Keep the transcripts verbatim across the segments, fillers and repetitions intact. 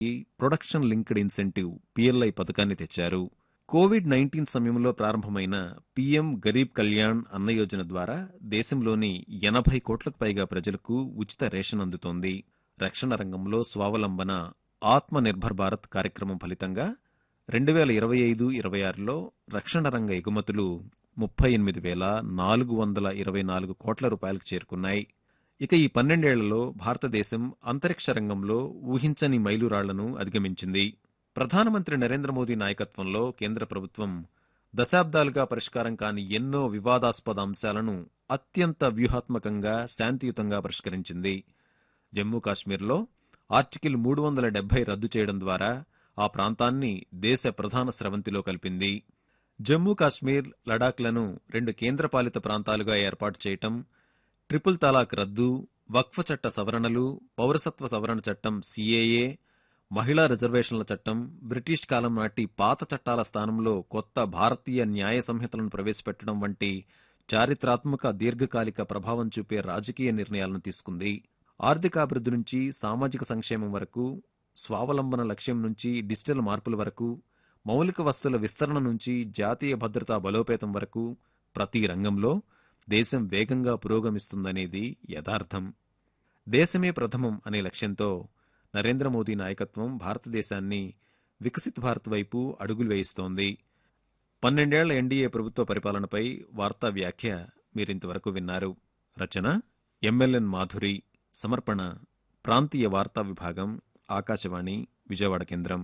ఈ production linked incentive PLI పథకాన్ని తెచ్చారు. కోవిడ్ నైన్టీన్ సమయంలో ప్రారంభమైన పీఎం గరీబ్ కళ్యాణ్ అన్న యోజన ద్వారా దేశంలోని ఎనభై కోట్లకు పైగా ప్రజలకు ఉచిత రేషన్ అందుతోంది. రక్షణ రంగంలో స్వావలంబన ఆత్మ నిర్భర్ భారత్ కార్యక్రమం ఫలితంగా రెండు వేల ఇరవై ఐదు ఇరవై ఆరులో రక్షణ రంగ ఎగుమతులు ముప్పై ఎనిమిది వేల నాలుగు వందల ఇరవై నాలుగు కోట్ల రూపాయలకు చేరుకున్నాయి. ఇక ఈ పన్నెండేళ్లలో భారతదేశం అంతరిక్ష రంగంలో ఊహించని మైలురాళ్లను అధిగమించింది. ప్రధానమంత్రి నరేంద్ర మోదీ నాయకత్వంలో కేంద్ర ప్రభుత్వం దశాబ్దాలుగా పరిష్కారం కాని ఎన్నో వివాదాస్పద అంశాలను అత్యంత వ్యూహాత్మకంగా శాంతియుతంగా పరిష్కరించింది. జమ్మూ కాశ్మీర్లో ఆర్టికల్ మూడు వందల డెబ్బై రద్దు చేయడం ద్వారా ఆ ప్రాంతాన్ని దేశ ప్రధాన స్రవంతిలో కలిపింది. జమ్మూ కాశ్మీర్, లడాఖ్లను రెండు కేంద్రపాలిత ప్రాంతాలుగా ఏర్పాటు చేయటం, ట్రిపుల్ తలాక్ రద్దు, వక్ఫ్ చట్ట సవరణలు, పౌరసత్వ సవరణ చట్టం సీఏఏ, మహిళా రిజర్వేషన్ల చట్టం, బ్రిటిష్ కాలం నాటి పాత చట్టాల స్థానంలో కొత్త భారతీయ న్యాయ సంహితలను ప్రవేశపెట్టడం వంటి చారిత్రాత్మక దీర్ఘకాలిక ప్రభావం చూపే రాజకీయ నిర్ణయాలను తీసుకుంది. ఆర్థికాభివృద్ధి నుంచి సామాజిక సంక్షేమం వరకు, స్వావలంబన లక్ష్యం నుంచి డిజిటల్ మార్పుల వరకు, మౌలిక వస్తువుల విస్తరణ నుంచి జాతీయ భద్రతా బలోపేతం వరకు ప్రతి రంగంలో దేశం వేగంగా పురోగమిస్తుందనేది యథార్థం. దేశమే ప్రథమం అనే లక్ష్యంతో నరేంద్ర మోదీ నాయకత్వం భారతదేశాన్ని వికసిత్ భారత్ వైపు అడుగులు వేయిస్తోంది. పన్నెండేళ్ల ఎన్డీఏ ప్రభుత్వ పరిపాలనపై వార్తా వ్యాఖ్య మీరింతవరకు విన్నారు. రచన ఎంఎల్ఎన్ మాధురి. సమర్పణ ప్రాంతీయ వార్తా విభాగం, ఆకాశవాణి విజయవాడ కేంద్రం.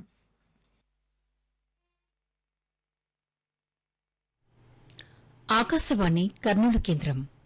ఆకాశవాణి కర్నూలు కేంద్రం.